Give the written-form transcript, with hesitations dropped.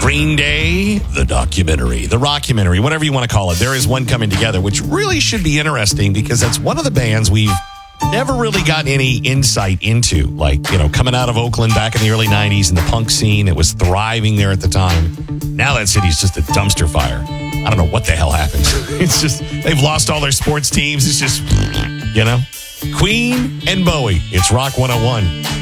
Green Day, the documentary, the rockumentary, whatever you want to call it. There is one coming together, which really should be interesting because that's one of the bands we've never really gotten any insight into. Like, coming out of Oakland back in the early 90s and the punk scene, it was thriving there at the time. Now that city's just a dumpster fire. I don't know what the hell happened. It's just, they've lost all their sports teams. It's just, Queen and Bowie. It's Rock 101.